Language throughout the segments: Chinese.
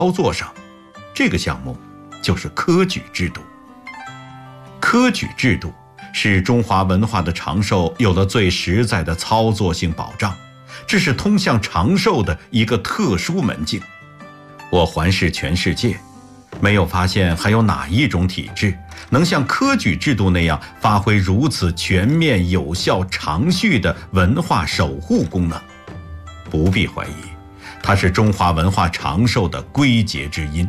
操作上，这个项目就是科举制度。科举制度使中华文化的长寿有了最实在的操作性保障，这是通向长寿的一个特殊门径。我环视全世界，没有发现还有哪一种体制能像科举制度那样发挥如此全面、有效、长续的文化守护功能。不必怀疑，它是中华文化长寿的归结之因。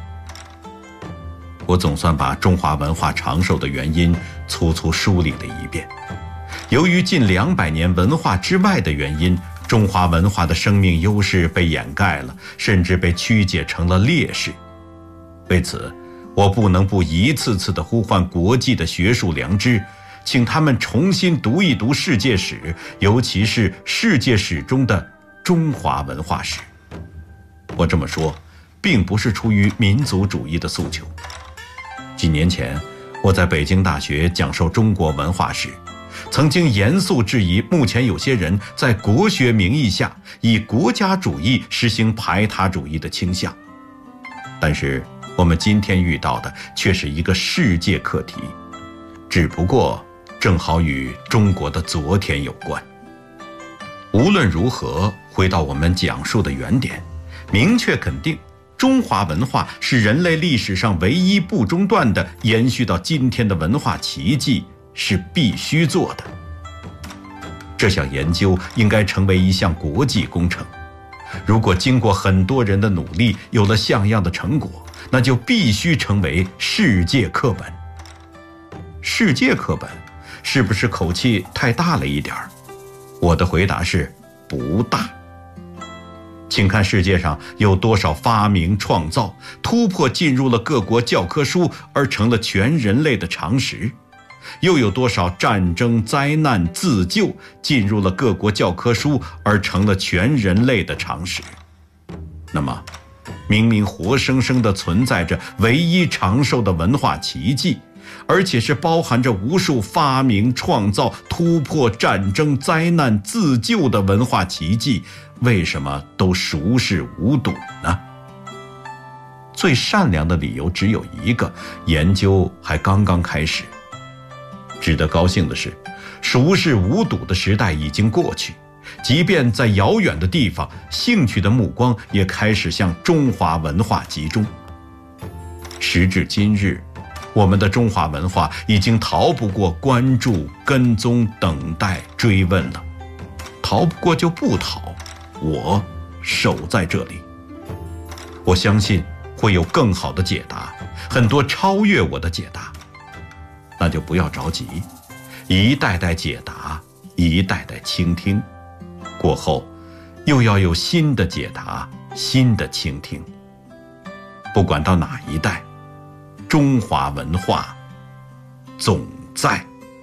我总算把中华文化长寿的原因粗粗梳理了一遍。由于近200年文化之外的原因，中华文化的生命优势被掩盖了，甚至被曲解成了劣势。为此，我不能不一次次地呼唤国际的学术良知，请他们重新读一读世界史，尤其是世界史中的中华文化史。我这么说，并不是出于民族主义的诉求。几年前，我在北京大学讲授中国文化史，曾经严肃质疑目前有些人在国学名义下以国家主义实行排他主义的倾向。但是我们今天遇到的却是一个世界课题，只不过正好与中国的昨天有关。无论如何，回到我们讲述的原点，明确肯定中华文化是人类历史上唯一不中断的延续到今天的文化奇迹，是必须做的。这项研究应该成为一项国际工程。如果经过很多人的努力，有了像样的成果，那就必须成为世界课本。世界课本是不是口气太大了一点儿？我的回答是不大。请看世界上有多少发明创造突破进入了各国教科书而成了全人类的常识，又有多少战争、灾难、自救进入了各国教科书而成了全人类的常识。那么明明活生生地存在着唯一长寿的文化奇迹，而且是包含着无数发明创造突破战争、灾难、自救的文化奇迹，为什么都熟视无睹呢？最善良的理由只有一个，研究还刚刚开始。值得高兴的是，熟视无睹的时代已经过去，即便在遥远的地方，兴趣的目光也开始向中华文化集中。时至今日，我们的中华文化已经逃不过关注、跟踪、等待、追问了。逃不过就不逃，我守在这里。我相信会有更好的解答，很多超越我的解答。那就不要着急，一代代解答，一代代倾听，过后又要有新的解答，新的倾听。不管到哪一代，中华文化总在。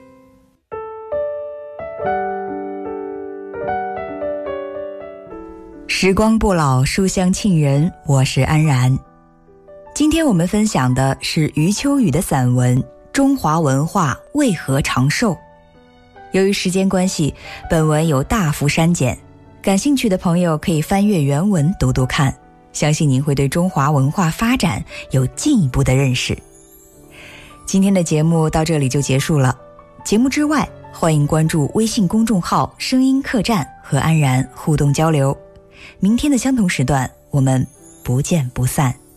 时光不老，书香沁人，我是安然。今天我们分享的是余秋雨的散文《中华文化为何长寿》。由于时间关系，本文有大幅删减，感兴趣的朋友可以翻阅原文读读看，相信您会对中华文化发展有进一步的认识。今天的节目到这里就结束了。节目之外，欢迎关注微信公众号声音客栈和安然互动交流。明天的相同时段，我们不见不散。